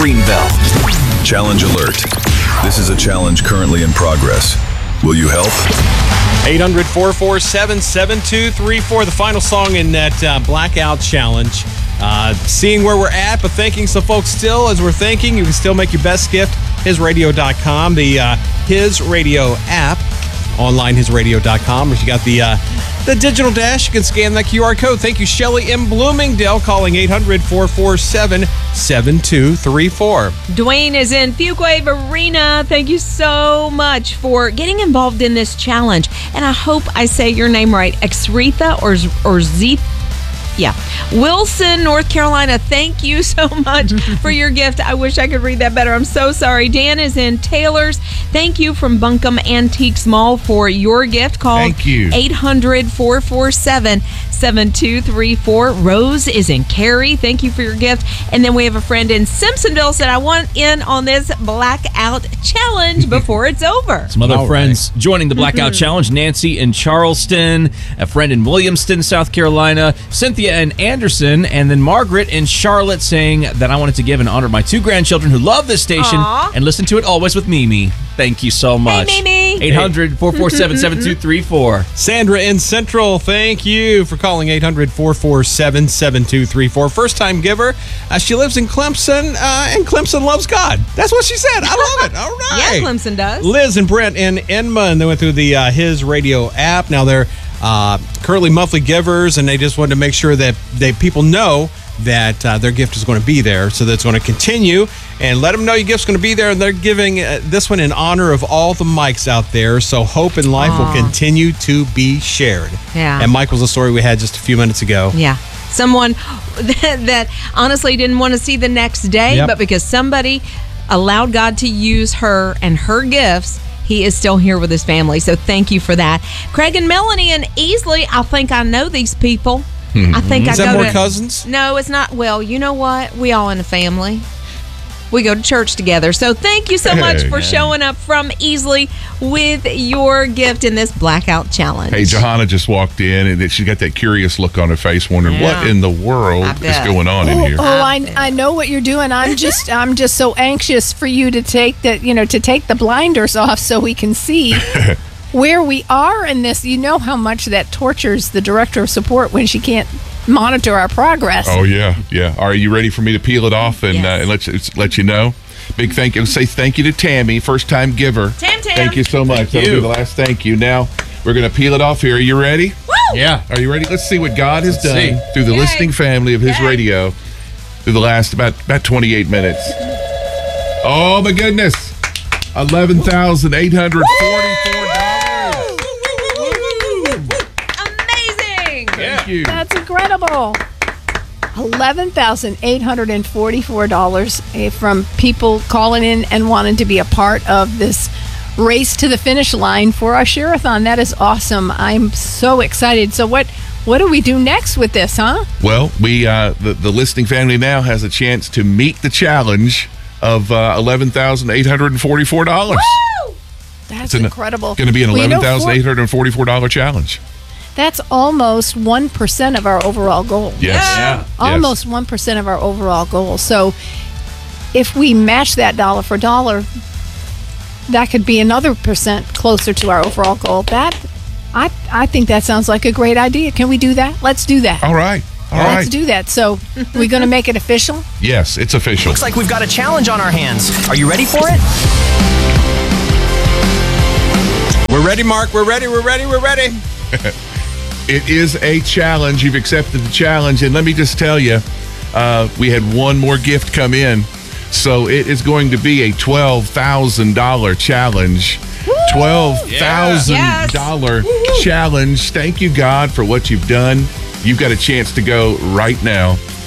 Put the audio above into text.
Greenville. Challenge alert. This is a challenge currently in progress. Will you help? 800-447-7234. The final song in that Blackout Challenge. Seeing where we're at, but thanking some folks still. As we're thanking, you can still make your best gift. HisRadio.com, the His Radio app. Online, HisRadio.com. If you got the digital dash, you can scan that QR code. Thank you, Shelly in Bloomingdale, calling 800-447-7234. Dwayne is in Fuquay Arena. Thank you so much for getting involved in this challenge. And I hope I say your name right. Exretha or Zeeth. Yeah. Wilson, North Carolina, thank you so much for your gift. I wish I could read that better. I'm so sorry. Dan is in Taylor's. Thank you from Buncombe Antiques Mall for your gift. Call 800-447-7234. Rose is in Cary. Thank you for your gift. And then we have a friend in Simpsonville said, I want in on this Blackout Challenge before it's over. Some other friends joining the Blackout Challenge. Nancy in Charleston, a friend in Williamston, South Carolina, Cynthia and Anderson, and then Margaret in Charlotte saying that I wanted to give and honor my 2 grandchildren who love this station and listen to it always with Mimi. Thank you so much. Hey, Mimi. 800-447-7234. Sandra in Central, thank you for calling 800-447-7234. First-time giver. She lives in Clemson, and Clemson loves God. That's what she said. I love it. All right. Yeah, Clemson does. Liz and Brent in Inman. They went through the His Radio app. Now they're currently monthly givers, and they just wanted to make sure that people know that their gift is going to be there, so that's going to continue, and let them know your gift's going to be there. And they're giving this one in honor of all the Mikes out there, so hope in life will continue to be shared. Yeah. And Mike was a story we had just a few minutes ago. Yeah. Someone that honestly didn't want to see the next day, but because somebody allowed God to use her and her gifts, he is still here with his family. So thank you for that. Craig and Melanie and Easley, I think I know these people. I think Is I that go more to, cousins? No, it's not. Well, you know what? We all in a family. We go to church together. So thank you so much for showing up from Easley with your gift in this Blackout Challenge. Hey, Johanna just walked in, and she got that curious look on her face, wondering what in the world is going on in here. I know what you're doing. I'm just so anxious for you to take the blinders off so we can see where we are in this. You know how much that tortures the director of support when she can't monitor our progress. Oh, yeah. Are you ready for me to peel it off and let you know? Big thank you. Say thank you to Tammy, first-time giver. Tam. Thank you so much. That'll be the last thank you. Now, we're going to peel it off here. Are you ready? Woo! Yeah. Are you ready? Let's see what God has done through the listening family of His Radio through the last about 28 minutes. Oh, my goodness. $11,844. Thank you. That's incredible. $11,844 from people calling in and wanting to be a part of this race to the finish line for our share-a-thon. That is awesome. I'm so excited. So what do we do next with this, huh? Well, we the listening family now has a chance to meet the challenge of $11,844. Woo! That's incredible. Going to be an $11,844 challenge. That's almost 1% of our overall goal. Yes. Yeah. Almost 1% of our overall goal. So if we match that dollar for dollar, that could be another percent closer to our overall goal. I think that sounds like a great idea. Can we do that? Let's do that. All right. Let's do that. So we're going to make it official? Yes, it's official. Looks like we've got a challenge on our hands. Are you ready for it? We're ready, Mark. We're ready. It is a challenge. You've accepted the challenge. And let me just tell you, we had one more gift come in. So it is going to be a $12,000 challenge. $12,000 challenge. Thank you, God, for what you've done. You've got a chance to go right now